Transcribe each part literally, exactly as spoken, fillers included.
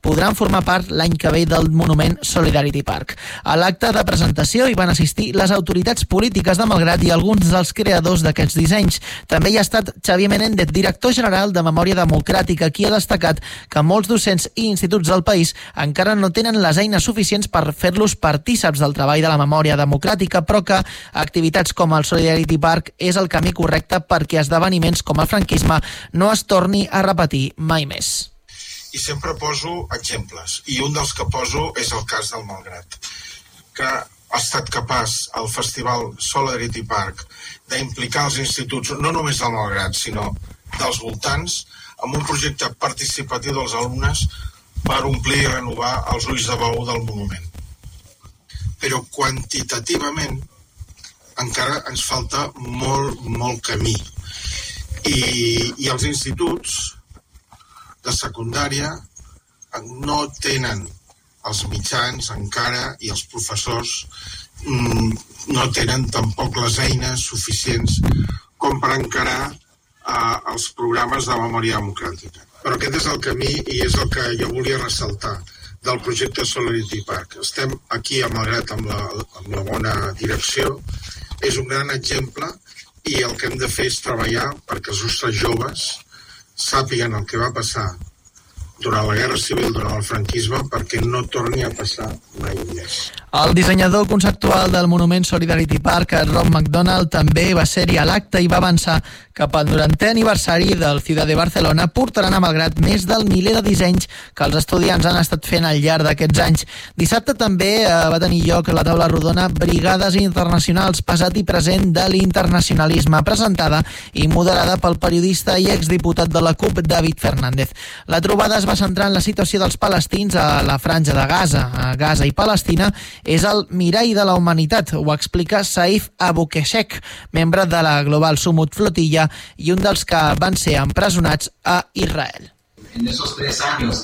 podran formar part l'any que ve del monument Solidarity Park. A l'acte de presentació hi van assistir les autoritats polítiques de Malgrat i alguns dels creadors d'aquests dissenys. També hi ha estat Xavier Menéndez, director general de Memòria Democràtica, qui ha destacat que molts docents i instituts del país encara no tenen les eines suficients per fer-los partíceps del treball de la memòria democràtica, però que activitats com el Solidarity Park és el camí correcte perquè esdeveniments com el franquisme no es torni a repetir mai més. I sempre poso exemples, i un dels que poso és el cas del Malgrat, que ha estat capaç el Festival Solidarity Park d'implicar els instituts, no només del Malgrat, sinó dels voltants, amb un projecte participatiu dels alumnes per omplir i renovar els ulls de bou del monument. Però quantitativament encara ens falta molt, molt camí. I, i els instituts de secundària no tenen els mitjans encara i els professors mm, no tenen tampoc les eines suficients com per encarar eh, els programes de memòria democràtica. Però aquest és el camí i és el que jo volia ressaltar del projecte Solidarity Park. Estem aquí a Malgrat amb la, amb la bona direcció. És un gran exemple i el que hem de fer és treballar perquè els nostres joves sàpiguen el que va passar durant la Guerra Civil, durant el franquisme, perquè no torni a passar mai més. El dissenyador conceptual del monument Solidarity Park, Rob McDonald, també va ser-hi a l'acte i va avançar que pel norantè aniversari del Ciutat de Barcelona portaran a Malgrat més del miler de dissenys que els estudiants han estat fent al llarg d'aquests anys. Dissabte també eh, va tenir lloc la taula rodona Brigades Internacionals, passat i present de l'internacionalisme, presentada i moderada pel periodista i exdiputat de la CUP, David Fernández. La trobada es va centrar en la situació dels palestins a la franja de Gaza. A Gaza i Palestina és el mirall de la humanitat, ho explica Saif Aboukeshek, membre de la Global Sumut Flotilla i un dels que van ser empresonats a Israel. En esos tres años,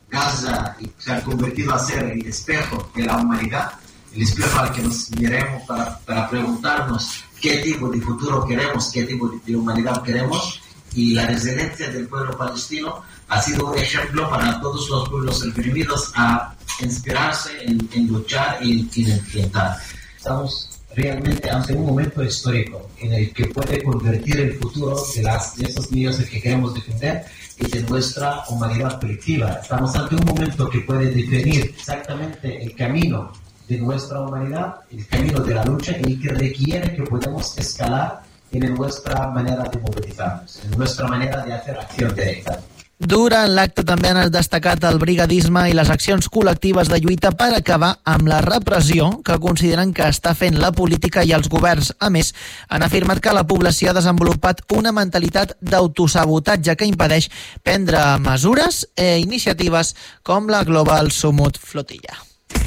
Gaza se ha convertido a ser el espejo de la humanidad, el espejo al que nos miremos para, para preguntarnos qué tipo de futuro queremos, qué tipo de humanidad queremos, y la resiliencia del pueblo palestino ha sido un ejemplo para todos los pueblos oprimidos a inspirarse en, en luchar y en enfrentar. Estamos realmente ante un momento histórico en el que puede convertir el futuro de, las, de esos niños que queremos defender y de nuestra humanidad colectiva. Estamos ante un momento que puede definir exactamente el camino de nuestra humanidad, el camino de la lucha, y que requiere que podamos escalar en nuestra manera de movilizarnos, en nuestra manera de hacer acción directa. Durant l'acte també han destacat el brigadisme i les accions col·lectives de lluita per acabar amb la repressió que consideren que està fent la política i els governs. A més, han afirmat que la població ha desenvolupat una mentalitat d'autosabotatge que impedeix prendre mesures i iniciatives com la Global Sumut Flotilla.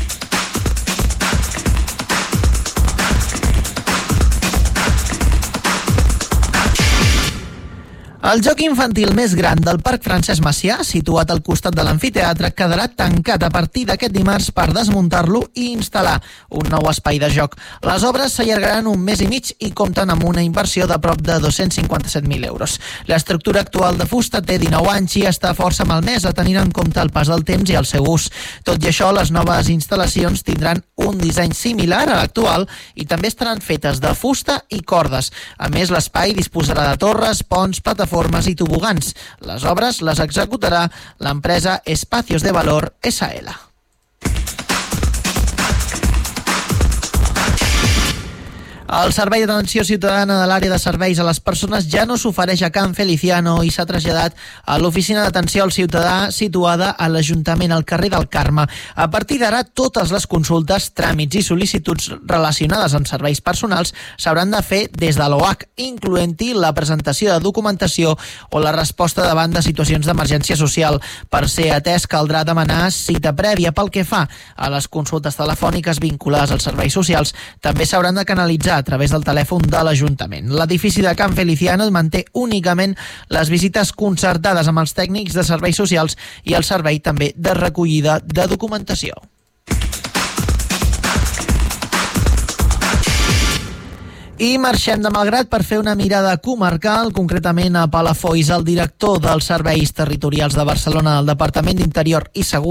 El joc infantil més gran del Parc Francesc Macià, situat al costat de l'amfiteatre, quedarà tancat a partir d'aquest dimarts per desmuntar-lo i instal·lar un nou espai de joc. Les obres s'allargaran un mes i mig i compten amb una inversió de prop de dos-cents cinquanta-set mil euros. L'estructura actual de fusta té dinou anys i està força malmesa, tenint en compte el pas del temps i el seu ús. Tot i això, les noves instal·lacions tindran un disseny similar a l'actual i també estaran fetes de fusta i cordes. A més, l'espai disposarà de torres, ponts, plataformes formes i tobogans. Les obres les executarà l'empresa Espacios de Valor S A L. El Servei d'Atenció Ciutadana de l'àrea de serveis a les persones ja no s'ofereix a Can Feliciano i s'ha traslladat a l'oficina d'atenció al ciutadà situada a l'Ajuntament al carrer del Carme. A partir d'ara, totes les consultes, tràmits i sol·licituds relacionades amb serveis personals s'hauran de fer des de l'O H, incloent-hi la presentació de documentació o la resposta davant de situacions d'emergència social. Per ser atès caldrà demanar cita prèvia. Pel que fa a les consultes telefòniques vinculades als serveis socials, també s'hauran de canalitzar a través del telèfon de l'Ajuntament. L'edifici de Can Feliciano manté únicament les visites concertades amb els tècnics de serveis socials i el servei també de recollida de documentació. I marxem de Malgrat per fer una mirada comarcal, concretament a Palafolls. El director dels Serveis Territorials de Barcelona del Departament d'Interior i Seguretat